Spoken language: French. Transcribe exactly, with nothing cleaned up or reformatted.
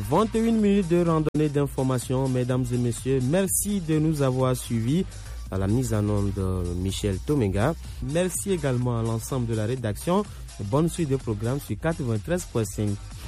vingt et une minutes de randonnée d'information, mesdames et messieurs. Merci de nous avoir suivis. À la mise en onde de Michel Tomenga. Merci également à l'ensemble de la rédaction. Bonne suite de programme sur quatre-vingt-treize virgule cinq.